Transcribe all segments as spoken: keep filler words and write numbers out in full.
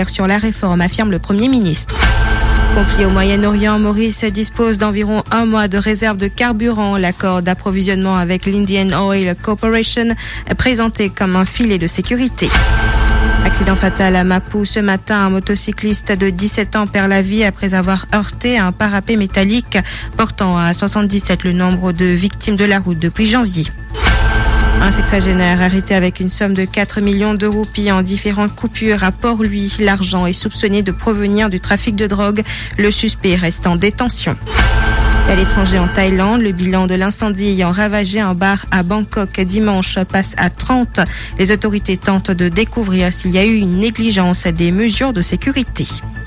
clair sur la réforme, affirme le Premier ministre. Conflit au Moyen-Orient, Maurice dispose d'environ un mois de réserve de carburant. L'accord d'approvisionnement avec l'Indian Oil Corporation est présenté comme un filet de sécurité. Accident fatal à Maputo ce matin, un motocycliste de dix-sept ans perd la vie après avoir heurté un parapet métallique, portant à soixante-dix-sept le nombre de victimes de la route depuis janvier. Un sexagénaire arrêté avec une somme de quatre millions de roupies en différentes coupures à Port-Louis. L'argent est soupçonné de provenir du trafic de drogue. Le suspect reste en détention. À l'étranger, en Thaïlande, le bilan de l'incendie ayant ravagé un bar à Bangkok dimanche passe à trente. Les autorités tentent de découvrir s'il y a eu une négligence des mesures de sécurité.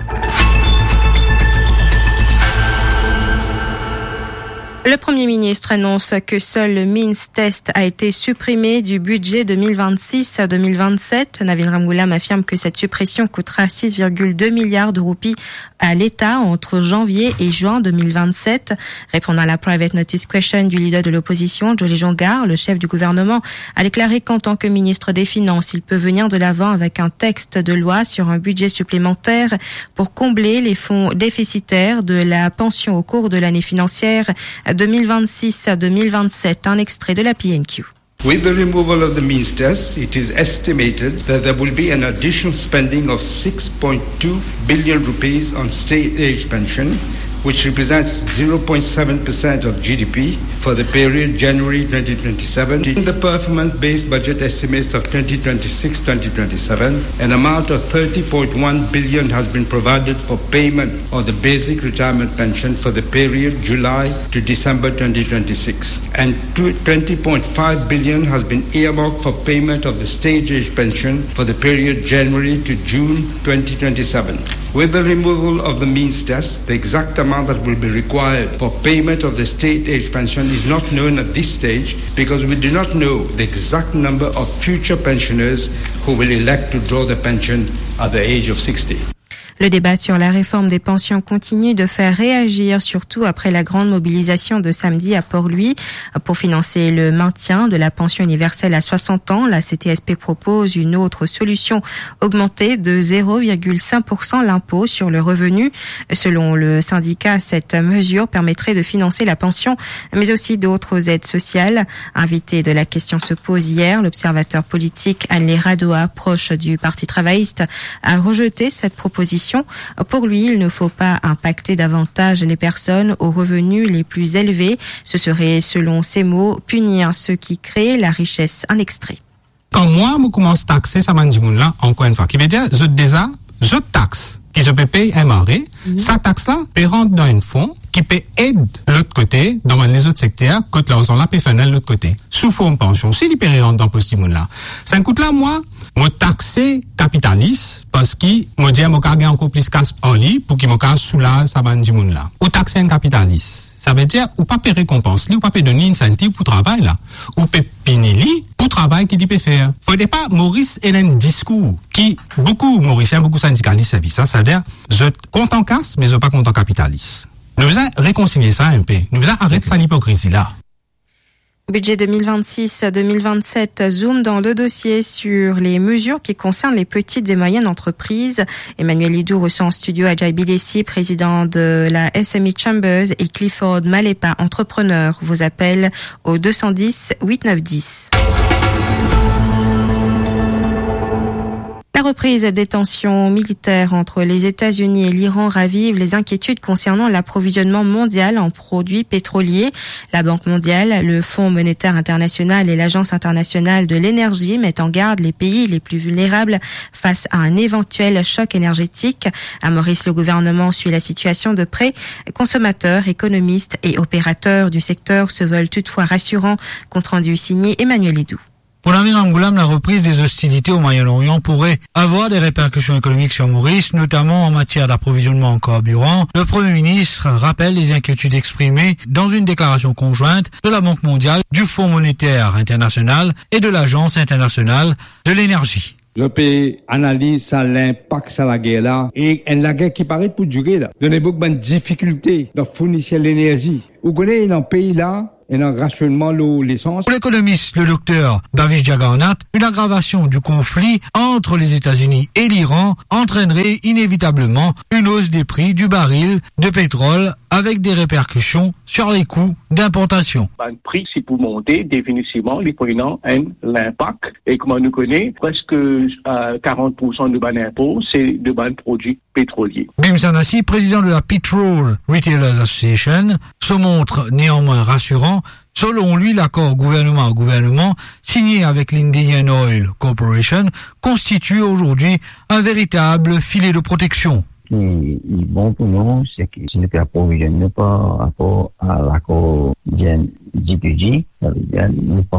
Le Premier ministre annonce que seul le Means Test a été supprimé du budget deux mille vingt-six deux mille vingt-sept. Navin Ramgoolam affirme que cette suppression coûtera six virgule deux milliards de roupies à l'État entre janvier et juin deux mille vingt-sept. Répondant à la private notice question du leader de l'opposition, Jolly Jongar, le chef du gouvernement, a déclaré qu'en tant que ministre des Finances, il peut venir de l'avant avec un texte de loi sur un budget supplémentaire pour combler les fonds déficitaires de la pension au cours de l'année financière deux mille vingt-six deux mille vingt-sept. Un extrait de la P N Q. With the removal of the means test, it is estimated that there will be an additional spending of six point two billion rupees on state age pension, which represents zero point seven percent of G D P for the period January twenty twenty-seven. In the performance-based budget estimates of twenty twenty-six twenty twenty-seven, an amount of thirty point one billion has been provided for payment of the basic retirement pension for the period July to December twenty twenty-six, and twenty point five billion has been earmarked for payment of the state age pension for the period January to June twenty twenty-seven. With the removal of the means test, the exact amount that will be required for payment of the state age pension is not known at this stage because we do not know the exact number of future pensioners who will elect to draw the pension at the age of sixty. Le débat sur la réforme des pensions continue de faire réagir, surtout après la grande mobilisation de samedi à Port-Louis. Pour financer le maintien de la pension universelle à soixante ans, la C T S P propose une autre solution, augmenter de zéro virgule cinq pour cent l'impôt sur le revenu. Selon le syndicat, cette mesure permettrait de financer la pension, mais aussi d'autres aides sociales. Invité de la question se pose hier, l'observateur politique Anne Radoa, proche du Parti travailliste, a rejeté cette proposition. Pour lui, il ne faut pas impacter davantage les personnes aux revenus les plus élevés. Ce serait, selon ses mots, punir ceux qui créent la richesse. Un extrait. Quand moi, je commence à taxer ça là, encore une fois, qui veut dire, je déjà, je taxe, qui je peux payer un maré, mmh. Sa taxe-là, peut rentrer dans un fonds qui peut aider l'autre côté, dans les autres secteurs, que l'argent là peut faire de l'autre côté. Sous forme pension, si il peut rentrer dans ce là. Ça coûte là, moi, moi taxer capitaliste parce qu'il me dit moi gagner encore plus casse en lit pour qu'il me casse sous la ça bandi moun là ou taxer un capitaliste ça veut dire ou pas payer récompense lui ou pas payer donner incentive pour travail là ou payer pinili pour travail qu'il peut faire faut pas Maurice et un discours qui beaucoup mauriciens beaucoup syndicalistes savent ça ça veut dire je compte en casse mais je pas compte en capitaliste nous devons réconcilier ça un peu nous devons arrêter cette hypocrisie là. Budget deux mille vingt-six deux mille vingt-sept zoom dans le dossier sur les mesures qui concernent les petites et moyennes entreprises. Emmanuel Lidou reçoit en studio Ajay Bidessi, président de la S M E Chambers, et Clifford Malepa, entrepreneur. Vos appels au deux cent dix huit neuf dix. La reprise des tensions militaires entre les États-Unis et l'Iran ravive les inquiétudes concernant l'approvisionnement mondial en produits pétroliers. La Banque mondiale, le Fonds monétaire international et l'Agence internationale de l'énergie mettent en garde les pays les plus vulnérables face à un éventuel choc énergétique. À Maurice, le gouvernement suit la situation de près. Consommateurs, économistes et opérateurs du secteur se veulent toutefois rassurants. Compte rendu signé Emmanuel Edou. Pour Navin Ramgoolam, la reprise des hostilités au Moyen-Orient pourrait avoir des répercussions économiques sur Maurice, notamment en matière d'approvisionnement en carburant. Le Premier ministre rappelle les inquiétudes exprimées dans une déclaration conjointe de la Banque mondiale, du Fonds monétaire international et de l'Agence internationale de l'énergie. Je peux analyser l'impact sur la guerre là et la guerre qui paraît pour durer là. De l'époque, une difficulté de fournir l'énergie. Vous connaissez dans le pays là, et un rationnement de l'essence. Pour l'économiste, le docteur Bhavish Jagannath, une aggravation du conflit entre les États-Unis et l'Iran entraînerait inévitablement une hausse des prix du baril de pétrole avec des répercussions sur les coûts d'importation. Le prix, si pour monter, définitivement, les prenants ont l'impact. Et comme on nous connaît, presque euh, quarante pour cent de ban impôts, c'est de ban produits pétroliers. Bim Sanasi, président de la Petrol Retailers Association, se montre néanmoins rassurant. Selon lui, l'accord gouvernement à gouvernement signé avec l'Indian Oil Corporation constitue aujourd'hui un véritable filet de protection. Ce qui est bon pour nous, c'est que si nous approvisionnons par rapport à l'accord G deux G, nous ne pouvons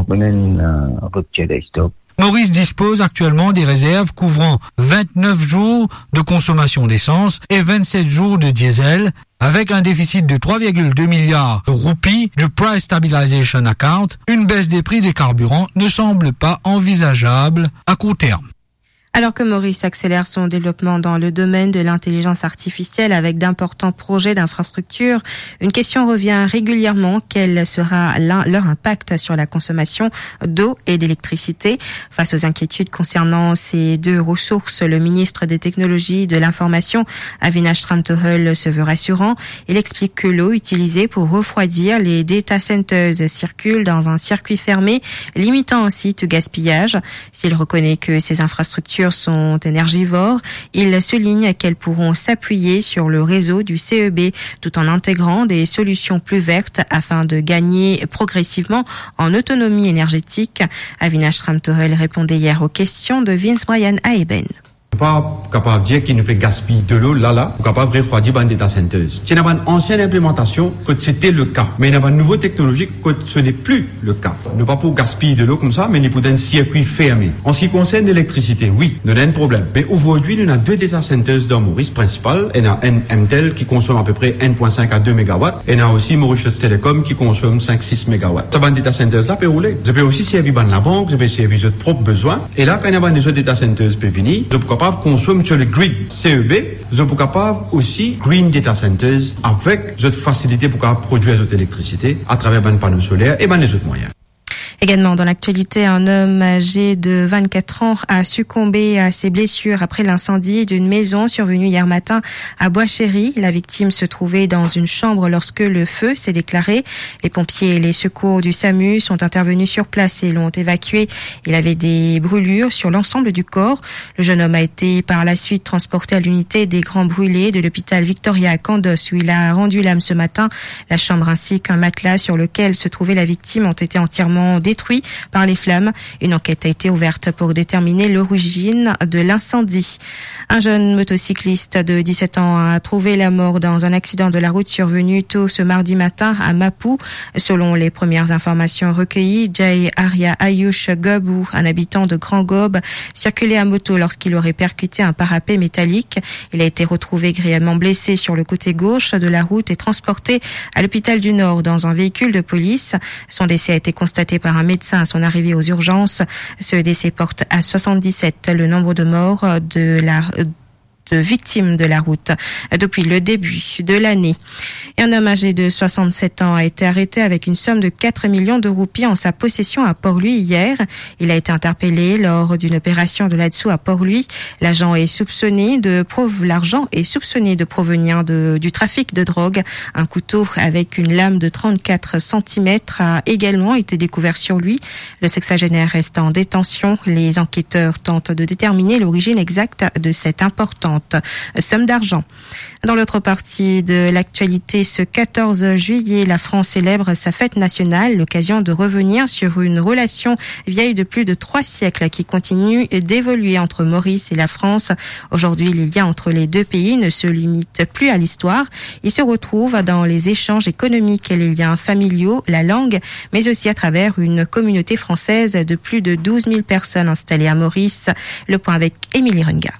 pas rupture des stocks. Maurice dispose actuellement des réserves couvrant vingt-neuf jours de consommation d'essence et vingt-sept jours de diesel, avec un déficit de trois virgule deux milliards de roupies du Price Stabilization Account. Une baisse des prix des carburants ne semble pas envisageable à court terme. Alors que Maurice accélère son développement dans le domaine de l'intelligence artificielle avec d'importants projets d'infrastructure, une question revient régulièrement: quel sera leur impact sur la consommation d'eau et d'électricité? Face aux inquiétudes concernant ces deux ressources, le ministre des Technologies de l'Information, Avinash Ramthoul, se veut rassurant. Il explique que l'eau utilisée pour refroidir les data centers circule dans un circuit fermé, limitant ainsi tout gaspillage. S'il reconnaît que ces infrastructures sont énergivores, il souligne qu'elles pourront s'appuyer sur le réseau du C E B tout en intégrant des solutions plus vertes afin de gagner progressivement en autonomie énergétique. Avinash Ramthoul répondait hier aux questions de Vince Brian Aeben. Pas capable de dire qu'il ne peut gaspiller de l'eau là là, ou capable de refroidir des data centers. C'est une ancienne implémentation que c'était le cas, mais il y a une nouvelle technologie que ce n'est plus le cas. Ne pas pour gaspiller de l'eau comme ça, mais il faut un circuit fermé. En ce qui concerne l'électricité, oui, nous avons un problème. Mais aujourd'hui, nous avons deux data centers dans Maurice principal. Il y a un M T E L qui consomme à peu près un virgule cinq à deux mégawatts, et il y a aussi Mauritius Telecom qui consomme cinq à six mégawatts. Ça va data centers là peut rouler. Ça peut aussi servir la banque, ça peut servir votre propre besoin. Et là, quand il y a des autres data centers peuvent venir, vous pouvez pas consomme sur le grid C E B, vous êtes capable aussi green data centers avec cette facilité pour produire cette électricité à travers les panneaux solaires et les autres moyens. Également dans l'actualité, un homme âgé de vingt-quatre ans a succombé à ses blessures après l'incendie d'une maison survenue hier matin à Bois-Chéry. La victime se trouvait dans une chambre lorsque le feu s'est déclaré. Les pompiers et les secours du SAMU sont intervenus sur place et l'ont évacué. Il avait des brûlures sur l'ensemble du corps. Le jeune homme a été par la suite transporté à l'unité des grands brûlés de l'hôpital Victoria à Candos où il a rendu l'âme ce matin. La chambre ainsi qu'un matelas sur lequel se trouvait la victime ont été entièrement détruit par les flammes. Une enquête a été ouverte pour déterminer l'origine de l'incendie. Un jeune motocycliste de dix-sept ans a trouvé la mort dans un accident de la route survenu tôt ce mardi matin à Mapou. Selon les premières informations recueillies, Jay Arya Ayush Gobou, un habitant de Grand Gobe, circulait à moto lorsqu'il aurait percuté un parapet métallique. Il a été retrouvé grièvement blessé sur le côté gauche de la route et transporté à l'hôpital du Nord dans un véhicule de police. Son décès a été constaté par un médecin à son arrivée aux urgences. Ce décès porte à soixante-dix-sept le nombre de morts de la de victimes de la route depuis le début de l'année. Et un homme âgé de soixante-sept ans a été arrêté avec une somme de quatre millions de roupies en sa possession à Port-Louis hier. Il a été interpellé lors d'une opération de là-dessous à Port-Louis. L'agent est soupçonné de prov- l'argent est soupçonné de provenir de, du trafic de drogue. Un couteau avec une lame de trente-quatre centimètres a également été découvert sur lui. Le sexagénaire reste en détention. Les enquêteurs tentent de déterminer l'origine exacte de cette importante somme d'argent. Dans l'autre partie de l'actualité, ce quatorze juillet, la France célèbre sa fête nationale, l'occasion de revenir sur une relation vieille de plus de trois siècles qui continue d'évoluer entre Maurice et la France. Aujourd'hui, les liens entre les deux pays ne se limitent plus à l'histoire. Ils se retrouvent dans les échanges économiques, les liens familiaux, la langue, mais aussi à travers une communauté française de plus de douze mille personnes installées à Maurice. Le point avec Émilie Runga.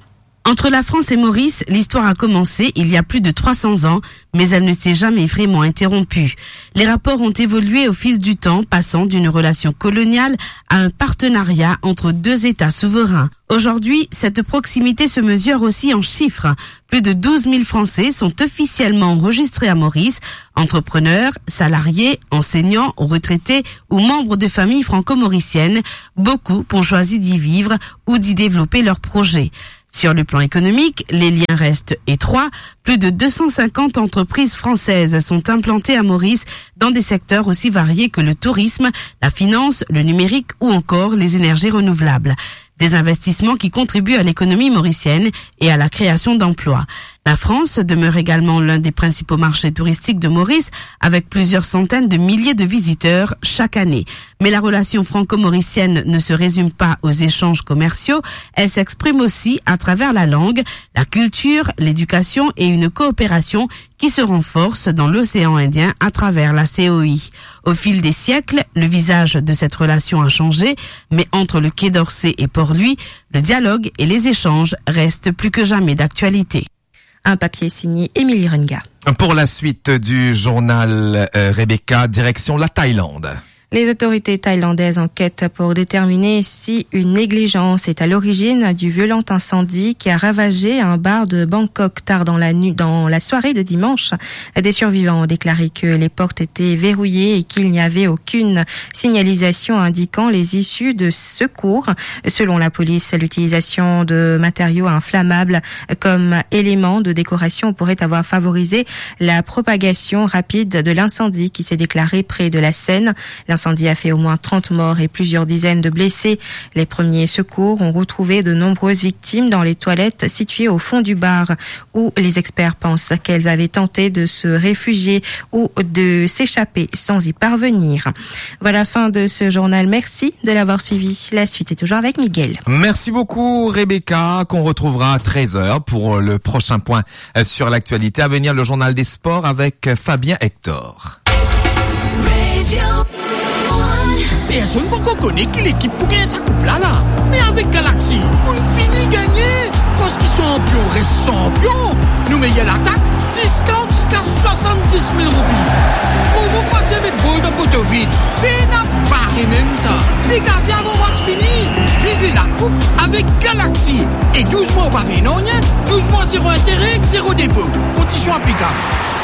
Entre la France et Maurice, l'histoire a commencé il y a plus de trois cents ans, mais elle ne s'est jamais vraiment interrompue. Les rapports ont évolué au fil du temps, passant d'une relation coloniale à un partenariat entre deux États souverains. Aujourd'hui, cette proximité se mesure aussi en chiffres. Plus de douze mille Français sont officiellement enregistrés à Maurice, entrepreneurs, salariés, enseignants, retraités ou membres de familles franco-mauriciennes. Beaucoup ont choisi d'y vivre ou d'y développer leurs projets. Sur le plan économique, les liens restent étroits. Plus de deux cent cinquante entreprises françaises sont implantées à Maurice dans des secteurs aussi variés que le tourisme, la finance, le numérique ou encore les énergies renouvelables. Des investissements qui contribuent à l'économie mauricienne et à la création d'emplois. La France demeure également l'un des principaux marchés touristiques de Maurice, avec plusieurs centaines de milliers de visiteurs chaque année. Mais la relation franco-mauricienne ne se résume pas aux échanges commerciaux, elle s'exprime aussi à travers la langue, la culture, l'éducation et une coopération qui se renforce dans l'océan Indien à travers la C O I. Au fil des siècles, le visage de cette relation a changé, mais entre le Quai d'Orsay et Port-Louis, le dialogue et les échanges restent plus que jamais d'actualité. Un papier signé Émilie Renga. Pour la suite du journal euh, Rebecca, direction la Thaïlande. Les autorités thaïlandaises enquêtent pour déterminer si une négligence est à l'origine du violent incendie qui a ravagé un bar de Bangkok tard dans la nuit, dans la soirée de dimanche. Des survivants ont déclaré que les portes étaient verrouillées et qu'il n'y avait aucune signalisation indiquant les issues de secours. Selon la police, l'utilisation de matériaux inflammables comme élément de décoration pourrait avoir favorisé la propagation rapide de l'incendie qui s'est déclaré près de la Seine. L'incendie a fait au moins trente morts et plusieurs dizaines de blessés. Les premiers secours ont retrouvé de nombreuses victimes dans les toilettes situées au fond du bar où les experts pensent qu'elles avaient tenté de se réfugier ou de s'échapper sans y parvenir. Voilà la fin de ce journal. Merci de l'avoir suivi. La suite est toujours avec Miguel. Merci beaucoup Rebecca, qu'on retrouvera à treize heures pour le prochain point sur l'actualité. À venir, le journal des sports avec Fabien Hector. Personne ne peut connaître qui l'équipe pour gagner sa coupe là, là. Mais avec Galaxy, on finit gagner. Parce qu'ils sont champions, restent champions. Nous meilleurs l'attaque, discount jusqu'à soixante-dix mille roupies. Pour vous, pas de mettre gold de poteau vide. Mais n'a pas même ça. Les gars, avant match fini, vivez la coupe avec Galaxy. Et douze mois au pavé, non, douze mois zéro intérêt, zéro dépôt. Conditions applicables.